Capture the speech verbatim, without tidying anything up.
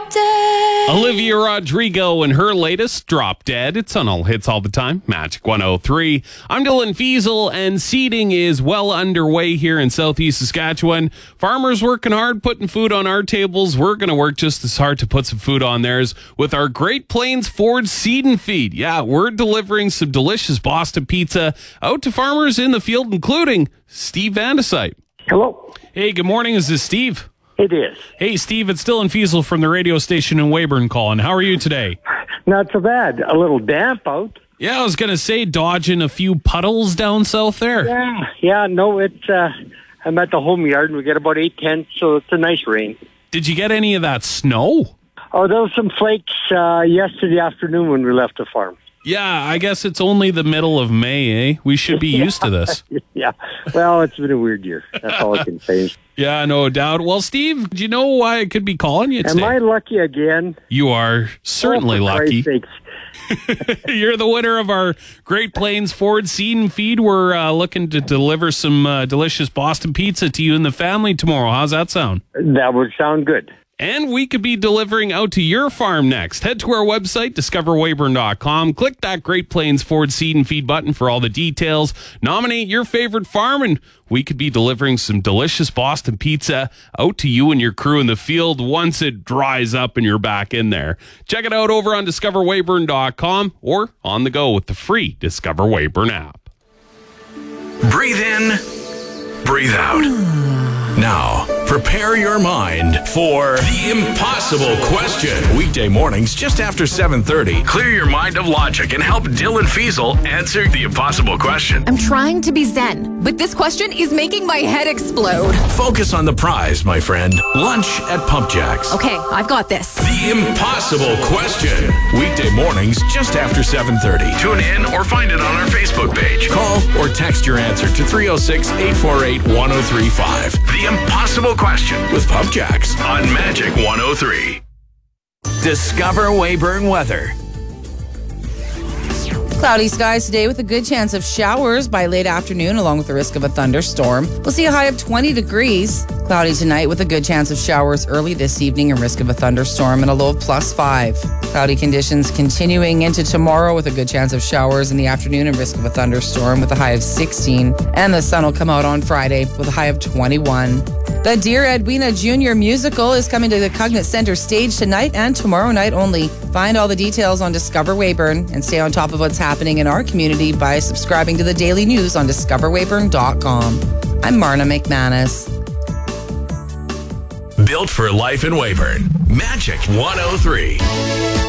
Drop Dead. Olivia Rodrigo and her latest, Drop Dead. It's on all hits all the time. Magic one oh three. I'm Dylan Fiesel, and seeding is well underway here in southeast Saskatchewan. Farmers working hard, putting food on our tables. We're going to work just as hard to put some food on theirs with our Great Plains Ford Seed and Feed. Yeah, we're delivering some delicious Boston pizza out to farmers in the field, including Steve Vandesite. Hello. Hey, good morning. Is this Steve? It is. Hey, Steve, it's Dylan Fiesel from the radio station in Weyburn calling. How are you today? Not so bad. A little damp out. Yeah, I was going to say, dodging a few puddles down south there. Yeah, yeah, no, it's, uh, I'm at the home yard and we get about eight tenths, so it's a nice rain. Did you get any of that snow? Oh, there was some flakes uh, yesterday afternoon when we left the farm. Yeah, I guess it's only the middle of May, eh? We should be used to this. Yeah, well, it's been a weird year. That's all I can say. Yeah, no doubt. Well, Steve, do you know why I could be calling you today? Am I lucky again? You are certainly oh, for lucky. Christ's sakes. You're the winner of our Great Plains Ford Seed and Feed. We're uh, looking to deliver some uh, delicious Boston pizza to you and the family tomorrow. How's that sound? That would sound good. And we could be delivering out to your farm next. Head to our website, discover weyburn dot com. Click that Great Plains Ford Seed and Feed button for all the details. Nominate your favorite farm, and we could be delivering some delicious Boston pizza out to you and your crew in the field once it dries up and you're back in there. Check it out over on discover weyburn dot com or on the go with the free Discover Weyburn app. Breathe in, breathe out. Now, prepare your mind for the impossible question. Weekday mornings just after seven thirty. Clear your mind of logic and help Dylan Fiesel answer the impossible question. I'm trying to be zen, but this question is making my head explode. Focus on the prize, my friend. Lunch at Pump Jacks. Okay, I've got this. The impossible question. Weekday mornings just after seven thirty. Tune in or find it on our Facebook page. Call or text your answer to three oh six, eight four eight, one oh three five. The impossible question with Pump Jacks on Magic one oh three. Discover Weyburn weather. Cloudy skies today with a good chance of showers by late afternoon along with the risk of a thunderstorm. We'll see a high of twenty degrees. Cloudy tonight with a good chance of showers early this evening and risk of a thunderstorm and a low of plus five. Cloudy conditions continuing into tomorrow with a good chance of showers in the afternoon and risk of a thunderstorm with a high of sixteen. And the sun will come out on Friday with a high of twenty-one. The Dear Edwina Junior musical is coming to the Cognate Center stage tonight and tomorrow night only. Find all the details on Discover Weyburn and stay on top of what's happening in our community by subscribing to the daily news on discover weyburn dot com. I'm Marna McManus. Built for life in Weyburn. Magic one oh three.